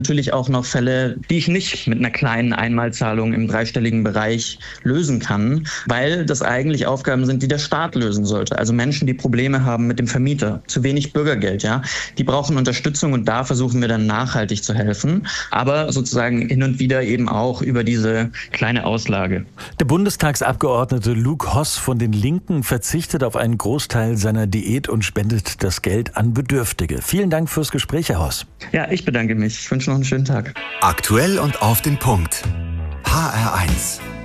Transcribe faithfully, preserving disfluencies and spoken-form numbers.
Natürlich auch noch Fälle, die ich nicht mit einer kleinen Einmalzahlung im dreistelligen Bereich lösen kann, weil das eigentlich Aufgaben sind, die der Staat lösen sollte. Also Menschen, die Probleme haben mit dem Vermieter, zu wenig Bürgergeld, ja, die brauchen Unterstützung und da versuchen wir dann nachhaltig zu helfen, aber sozusagen hin und wieder eben auch über diese kleine Auslage. Der Bundestagsabgeordnete Luke Hoss von den Linken verzichtet auf einen Großteil seiner Diät und spendet das Geld an Bedürftige. Vielen Dank fürs Gespräch, Herr Hoss. Ja, ich bedanke mich. Ich wünsche noch einen schönen Tag. Aktuell und auf den Punkt. H R eins.